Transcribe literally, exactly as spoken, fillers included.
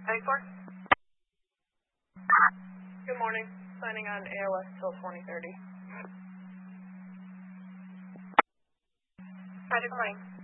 ninety-four. Good morning. Signing on A O S till twenty thirty. Roger, good morning.